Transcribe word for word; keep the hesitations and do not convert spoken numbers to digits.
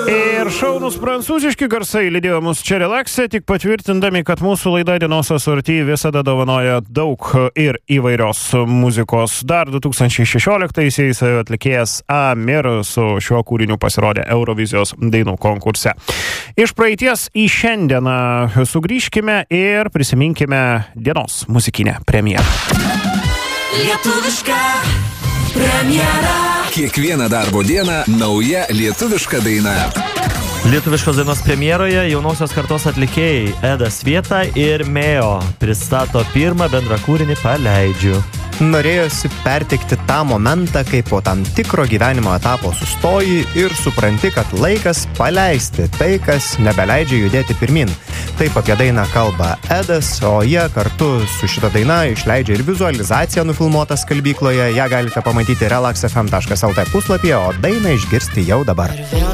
Ir šaunus prancūziški garsai lydėjo mus čia Relaxe, tik patvirtindami, kad mūsų laida Dienos asorty visada dovanoja daug ir įvairios muzikos. Dar du tūkstančiai šešioliktaisiais atlikėjas Amir su šiuo kūriniu pasirodė Eurovizijos dainų konkurse. Iš praeities į šiandieną sugrįžkime ir prisiminkime dienos muzikinę premjerą. Lietuviška premjera. Kiekvieną darbo dieną nauja lietuviška daina. Lietuviškos dainos premjeroje jaunosios kartos atlikėjai Edas Vieta ir Meo pristato pirmą bendrą kūrinį Paleidžiu. Norėjosi perteikti tą momentą, kai po tam tikro gyvenimo etapo sustoji ir supranti, kad laikas paleisti tai, kas nebeleidžia judėti pirmin. Taip apie dainą kalba Edas, o jie kartu su šita daina išleidžia ir vizualizaciją nufilmuotą skalbykloje. Ją galite pamatyti relax f m taškas l t puslapyje, o dainą išgirsti jau dabar.